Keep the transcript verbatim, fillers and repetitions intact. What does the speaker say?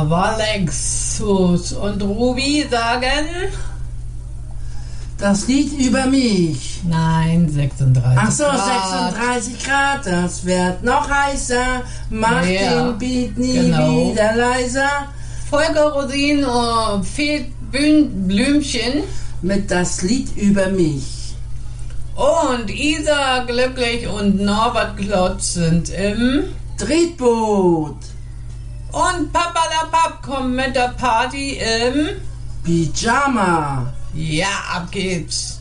Aber Lexus und Ruby sagen... Das Lied über mich. Nein, sechsunddreißig Ach so, Grad. sechsunddreißig Grad, das wird noch heißer. Mach Ja, den Beat nie genau. wieder leiser. Volker Rosin und Fed Bün- Blümchen Mit das Lied über mich. und Isa Glücklich und Norbert Klotz sind im... Tretboot. Und Papa la Papp kommt mit der Party im... Pyjama. Ja, ab geht's.